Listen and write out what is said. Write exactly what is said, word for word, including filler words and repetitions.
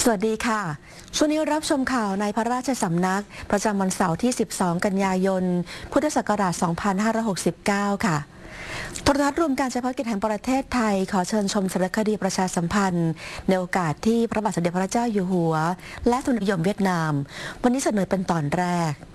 สวัสดีค่ะช่วงนี้รับชมข่าวในพระราชสำนักประจำวันเสาร์ที่ สิบสอง กันยายน พุทธศักราช สองพันห้าร้อยหกสิบเก้า ค่ะโทรทัศน์รวมการเฉพาะกิจแห่งประเทศไทยขอเชิญชมสารคดีประชาสัมพันธ์ในโอกาสที่พระบาทสมเด็จพระเจ้าอยู่หัวและสมเด็จพระเจ้าอยู่หัวเวียดนามวันนี้เสนอเป็นตอนแรก